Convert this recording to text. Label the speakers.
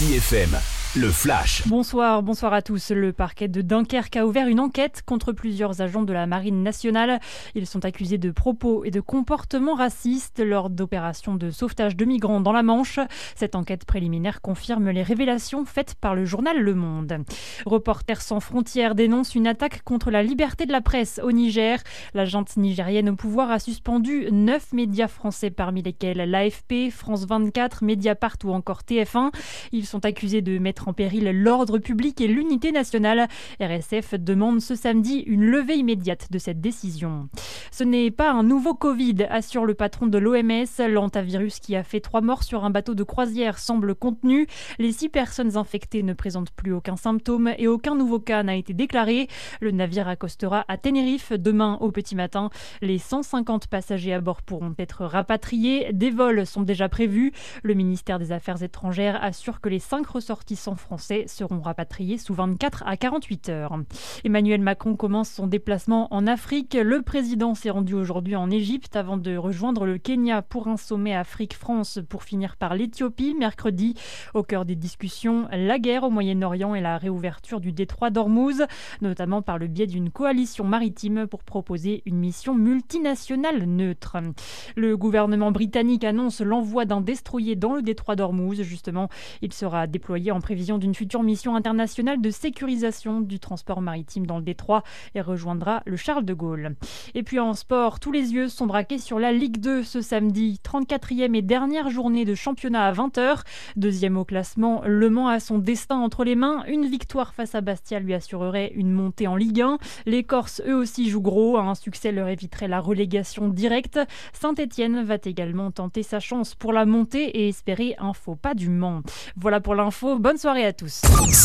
Speaker 1: City FM, le Flash.
Speaker 2: Bonsoir à tous. Le parquet de Dunkerque a ouvert une enquête contre plusieurs agents de la Marine nationale. Ils sont accusés de propos et de comportements racistes lors d'opérations de sauvetage de migrants dans la Manche. Cette enquête préliminaire confirme les révélations faites par le journal Le Monde. Reporters sans frontières dénonce une attaque contre la liberté de la presse au Niger. La junte nigérienne au pouvoir a suspendu 9 médias français, parmi lesquels l'AFP, France 24, Mediapart ou encore TF1. Ils sont accusés de mettre en péril l'ordre public et l'unité nationale. RSF demande ce samedi une levée immédiate de cette décision. Ce n'est pas un nouveau Covid, assure le patron de l'OMS. L'hantavirus qui a fait 3 morts sur un bateau de croisière semble contenu. Les 6 personnes infectées ne présentent plus aucun symptôme et aucun nouveau cas n'a été déclaré. Le navire accostera à Tenerife demain au petit matin. Les 150 passagers à bord pourront être rapatriés. Des vols sont déjà prévus. Le ministère des Affaires étrangères assure que les 5 ressortissants français seront rapatriés sous 24 à 48 heures. Emmanuel Macron commence son déplacement en Afrique. Le président s'est rendu aujourd'hui en Égypte avant de rejoindre le Kenya pour un sommet Afrique-France pour finir par l'Éthiopie mercredi. Au cœur des discussions, la guerre au Moyen-Orient et la réouverture du détroit d'Ormuz, notamment par le biais d'une coalition maritime pour proposer une mission multinationale neutre. Le gouvernement britannique annonce l'envoi d'un destroyer dans le détroit d'Ormuz. Justement, il sera déployé en prévision d'une future mission internationale de sécurisation du transport maritime dans le détroit et rejoindra le Charles de Gaulle. Et puis en sport, tous les yeux sont braqués sur la Ligue 2 ce samedi. 34e et dernière journée de championnat à 20h. Deuxième au classement, Le Mans a son destin entre les mains. Une victoire face à Bastia lui assurerait une montée en Ligue 1. Les Corses, eux aussi, jouent gros. Un succès leur éviterait la relégation directe. Saint-Etienne va également tenter sa chance pour la montée et espérer un faux pas du Mans. Voilà pour l'info. Bonne soirée à tous.